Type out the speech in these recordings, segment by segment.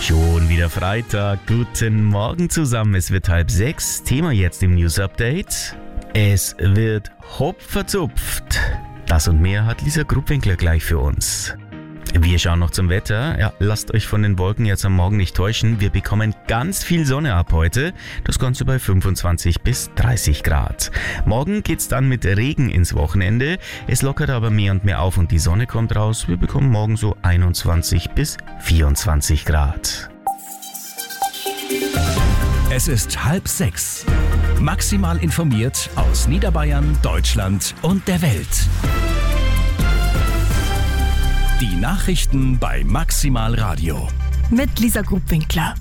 Schon wieder Freitag. Guten Morgen zusammen. Es wird 5:30. Thema jetzt im News Update. Es wird hopferzupft. Das und mehr hat Lisa Gruppwinkler gleich für uns. Wir schauen noch zum Wetter. Ja, lasst euch von den Wolken jetzt am Morgen nicht täuschen. Wir bekommen ganz viel Sonne ab heute. Das Ganze bei 25 bis 30 Grad. Morgen geht's dann mit Regen ins Wochenende. Es lockert aber mehr und mehr auf und die Sonne kommt raus. Wir bekommen morgen so 21 bis 24 Grad. Es ist 5:30. Maximal informiert aus Niederbayern, Deutschland und der Welt. Die Nachrichten bei Maximal Radio. Mit Lisa Gruppwinkler.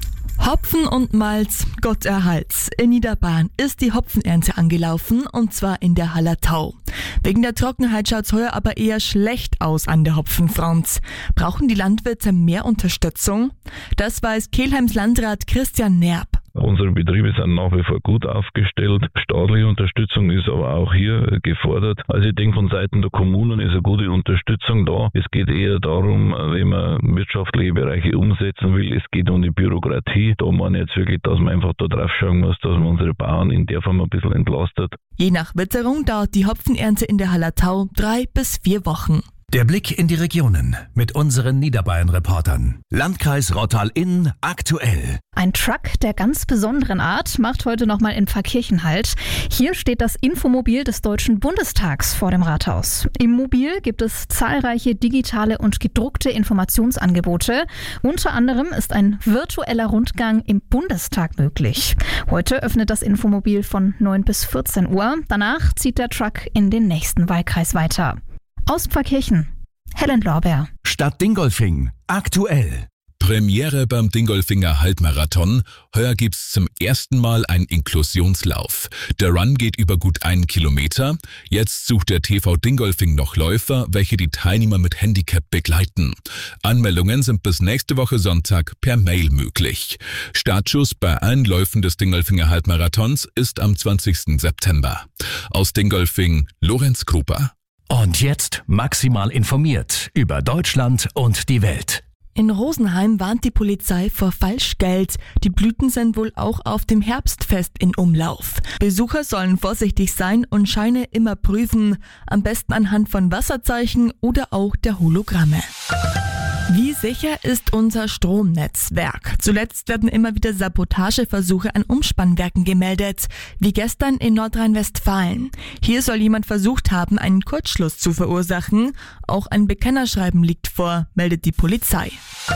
Hopfen und Malz, Gott erhalt's. In Niederbayern ist die Hopfenernte angelaufen und zwar in der Hallertau. Wegen der Trockenheit schaut's heuer aber eher schlecht aus an der Hopfenfront. Brauchen die Landwirte mehr Unterstützung? Das weiß Kelheims Landrat Christian Nerb. Unsere Betriebe sind nach wie vor gut aufgestellt. Staatliche Unterstützung ist aber auch hier gefordert. Also ich denke, von Seiten der Kommunen ist eine gute Unterstützung da. Es geht eher darum, wenn man wirtschaftliche Bereiche umsetzen will, es geht um die Bürokratie. Da meine ich jetzt wirklich, dass man einfach da drauf schauen muss, dass man unsere Bauern in der Form ein bisschen entlastet. Je nach Witterung dauert die Hopfenernte in der Hallertau 3 bis 4 Wochen. Der Blick in die Regionen mit unseren Niederbayern-Reportern. Landkreis Rottal-Inn aktuell. Ein Truck der ganz besonderen Art macht heute nochmal in Pfarrkirchen Halt. Hier steht das Infomobil des Deutschen Bundestags vor dem Rathaus. Im Mobil gibt es zahlreiche digitale und gedruckte Informationsangebote. Unter anderem ist ein virtueller Rundgang im Bundestag möglich. Heute öffnet das Infomobil von 9 bis 14 Uhr. Danach zieht der Truck in den nächsten Wahlkreis weiter. Aus Pfarrkirchen, Helen Lorbeer. Stadt Dingolfing aktuell. Premiere beim Dingolfinger Halbmarathon. Heuer gibt's zum ersten Mal einen Inklusionslauf. Der Run geht über gut 1 Kilometer. Jetzt sucht der TV Dingolfing noch Läufer, welche die Teilnehmer mit Handicap begleiten. Anmeldungen sind bis nächste Woche Sonntag per Mail möglich. Startschuss bei allen Läufen des Dingolfinger Halbmarathons ist am 20. September. Aus Dingolfing, Lorenz Kruper. Und jetzt maximal informiert über Deutschland und die Welt. In Rosenheim warnt die Polizei vor Falschgeld. Die Blüten sind wohl auch auf dem Herbstfest in Umlauf. Besucher sollen vorsichtig sein und Scheine immer prüfen. Am besten anhand von Wasserzeichen oder auch der Hologramme. Wie sicher ist unser Stromnetzwerk? Zuletzt werden immer wieder Sabotageversuche an Umspannwerken gemeldet, wie gestern in Nordrhein-Westfalen. Hier soll jemand versucht haben, einen Kurzschluss zu verursachen. Auch ein Bekennerschreiben liegt vor, meldet die Polizei.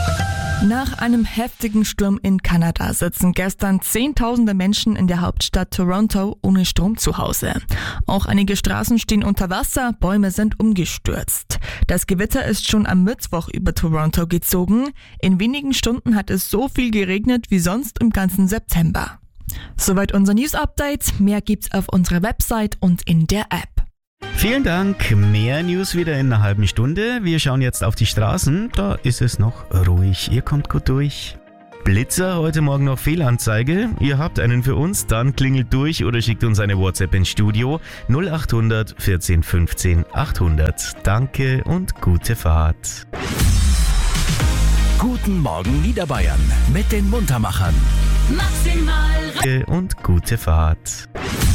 Nach einem heftigen Sturm in Kanada sitzen gestern Zehntausende Menschen in der Hauptstadt Toronto ohne Strom zu Hause. Auch einige Straßen stehen unter Wasser, Bäume sind umgestürzt. Das Gewitter ist schon am Mittwoch über Toronto gezogen. In wenigen Stunden hat es so viel geregnet wie sonst im ganzen September. Soweit unser News-Update. Mehr gibt's auf unserer Website und in der App. Vielen Dank. Mehr News wieder in einer halben Stunde. Wir schauen jetzt auf die Straßen. Da ist es noch ruhig. Ihr kommt gut durch. Blitzer, heute Morgen noch Fehlanzeige. Ihr habt einen für uns, dann klingelt durch oder schickt uns eine WhatsApp ins Studio 0800 14 15 800. Danke und gute Fahrt. Guten Morgen Niederbayern mit den Muntermachern. Maximal Und gute Fahrt.